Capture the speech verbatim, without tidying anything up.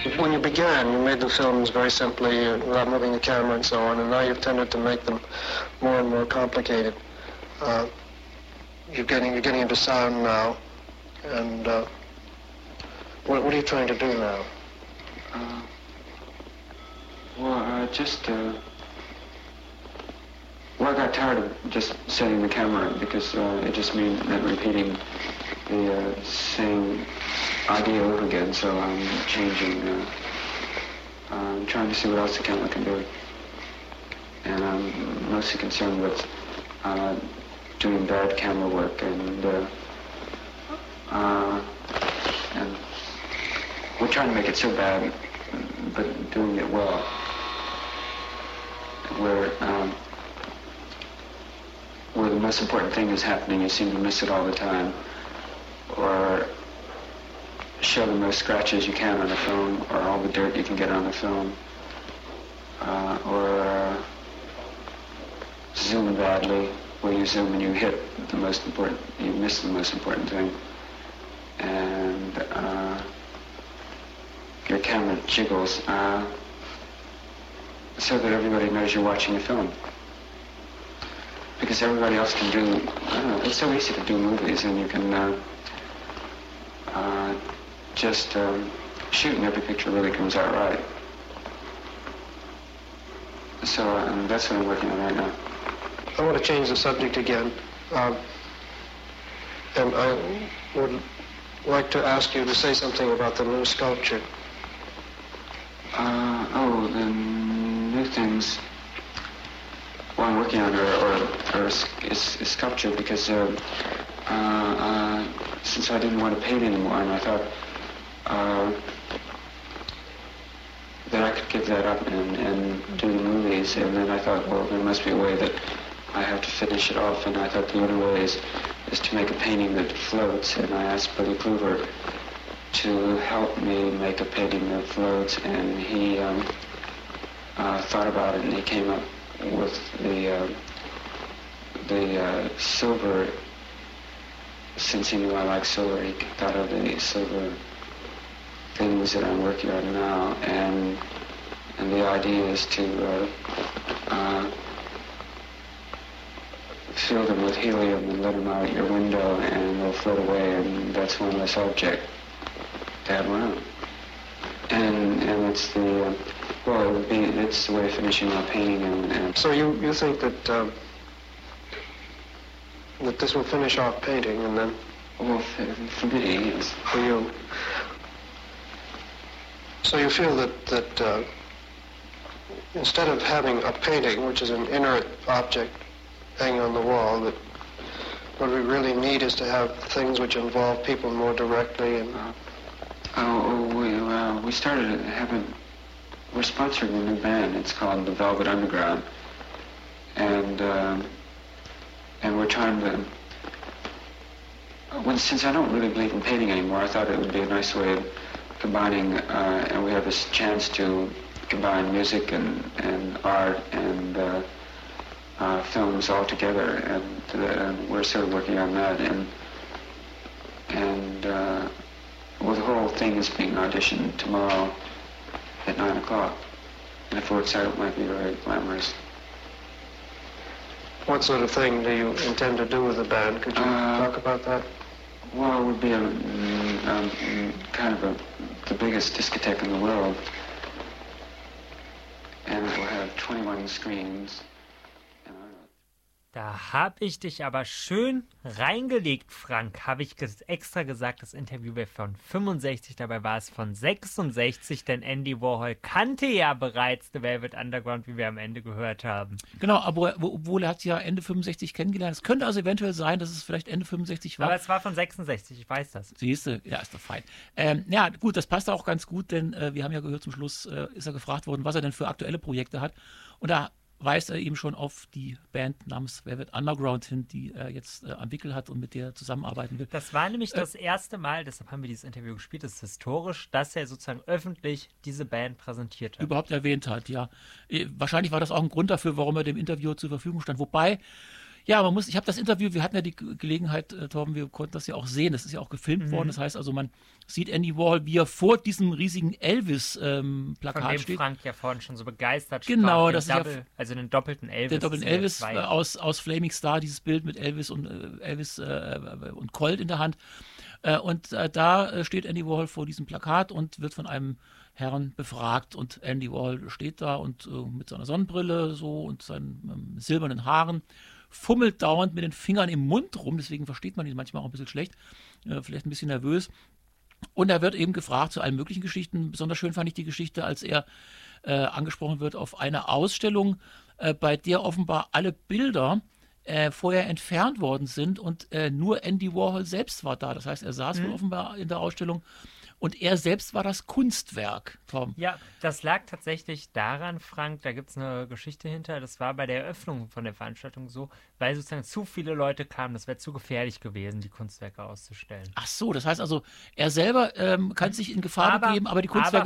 When you began, you made the films very simply, uh, without moving the camera and so on, and now you've tended to make them more and more complicated. Uh, you're getting you're getting into sound now, and uh, what, what are you trying to do now? Uh, well, uh, just uh, well, I got tired of just setting the camera because uh, it just meant, meant repeating the uh, same idea over again. So I'm changing. Uh, I'm trying to see what else the camera can do, and I'm mostly concerned with uh, doing bad camera work and uh, uh, and we're trying to make it so bad, but doing it well. Where um, where the most important thing is happening, you seem to miss it all the time, or show the most scratches you can on the film, or all the dirt you can get on the film, uh, or uh, zoom badly, where you zoom and you hit the most important, you miss the most important thing, and uh, your camera jiggles uh, so that everybody knows you're watching a film. Because everybody else can do, I don't know, it's so easy to do movies, and you can uh, uh, just um, shoot and every picture really comes out right. So um, that's what I'm working on right now. I want to change the subject again, um, and I would like to ask you to say something about the new sculpture. Uh, oh, the new things. Well, I'm working on or, or, or is, is sculpture because uh, uh, uh, since I didn't want to paint anymore, and I thought uh, that I could give that up and, and do the movies, and then I thought, well, there must be a way that I have to finish it off, and I thought the only way is, is to make a painting that floats, and I asked Billy Kluver to help me make a painting that floats, and he um, uh, thought about it, and he came up with the uh, the uh, silver. Since he knew I like silver, he thought of the silver things that I'm working on now, and and the idea is to uh, uh, fill them with helium and let them out your window, and they'll float away, and that's one less object to have around. And and it's the uh, well, it would be it's the way of finishing my painting. And, and so you you think that um, that this will finish off painting, and then well, for, for me, yes. For you. So you feel that that uh, instead of having a painting, which is an inert object hanging on the wall, that what we really need is to have things which involve people more directly. And uh, oh, oh, we uh, we started having. We're sponsoring a new band. It's called the Velvet Underground, and um, and we're trying to. Well, since I don't really believe in painting anymore, I thought it would be a nice way of combining, uh, and we have this chance to combine music and and art and uh, uh, films all together, and, uh, and we're sort of working on that, and and uh, well, the whole thing is being auditioned tomorrow at nine o'clock, and if it works out, it might be very glamorous. What sort of thing do you intend to do with the band? Could you uh, talk about that? Well, it would be a, um, kind of a, the biggest discotheque in the world, and it will have twenty-one screens. Da habe ich dich aber schön reingelegt, Frank. Habe ich ges- extra gesagt, das Interview wäre von fünfundsechzig, dabei war es von sechsundsechzig, denn Andy Warhol kannte ja bereits The Velvet Underground, wie wir am Ende gehört haben. Genau, aber obwohl er hat sie ja Ende fünfundsechzig kennengelernt. Es könnte also eventuell sein, dass es vielleicht Ende fünfundsechzig war. Aber es war von sechsundsechzig, ich weiß das. Siehst du, ja, ist doch fein. Ähm, ja, gut, das passt auch ganz gut, denn äh, wir haben ja gehört, zum Schluss äh, ist er gefragt worden, was er denn für aktuelle Projekte hat. Und da weist er eben schon auf die Band namens Velvet Underground hin, die er jetzt äh, am Wickel hat und mit der er zusammenarbeiten will. Das war nämlich äh, das erste Mal, deshalb haben wir dieses Interview gespielt, das ist historisch, dass er sozusagen öffentlich diese Band präsentiert hat. Überhaupt erwähnt hat, ja. Äh, wahrscheinlich war das auch ein Grund dafür, warum er dem Interviewer zur Verfügung stand. Wobei, Ja, man muss, ich habe das Interview, wir hatten ja die Ge- Gelegenheit, äh, Torben, wir konnten das ja auch sehen, das ist ja auch gefilmt worden, das heißt also, man sieht Andy Warhol, wie er vor diesem riesigen Von Elvis-Plakat dem steht. Frank ja vorhin schon so begeistert Genau, sprach. Den das ist ja Double, also einen doppelten Elvis. Der doppelten das sind ja Elvis zwei. äh, aus, aus Flaming Star, dieses Bild mit Elvis und äh, Elvis äh, und Colt in der Hand. Äh, und äh, da äh, steht Andy Warhol vor diesem Plakat und wird von einem Herrn befragt. Und Andy Warhol steht da und äh, mit seiner Sonnenbrille so und seinen ähm, silbernen Haaren, fummelt dauernd mit den Fingern im Mund rum, deswegen versteht man ihn manchmal auch ein bisschen schlecht, äh, vielleicht ein bisschen nervös. Und er wird eben gefragt zu allen möglichen Geschichten. Besonders schön fand ich die Geschichte, als er äh, angesprochen wird auf eine Ausstellung, äh, bei der offenbar alle Bilder äh, vorher entfernt worden sind und äh, nur Andy Warhol selbst war da. Das heißt, er saß wohl offenbar in der Ausstellung und er selbst war das Kunstwerk, Tom. Ja, das lag tatsächlich daran, Frank, da gibt es eine Geschichte hinter, das war bei der Eröffnung von der Veranstaltung so, weil sozusagen zu viele Leute kamen, das wäre zu gefährlich gewesen, die Kunstwerke auszustellen. Ach so, das heißt also, er selber ähm, kann sich in Gefahr Aber- begeben, aber die aber Kunstwerke